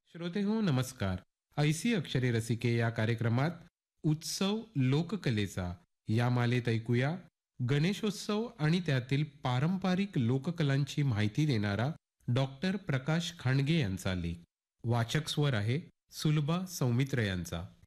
श्रोते हो नमस्कार. ऐसी अक्षरे रसिके या कार्यक्रमात उत्सव लोककलेचा या मालेत ऐकूया गणेशोत्सव आणि त्यातील पारंपरिक लोककलांची माहिती देणारा डॉक्टर प्रकाश खांडगे यांचा लेख. वाचक स्वर आहे सुलभा सौमित्र यांचा.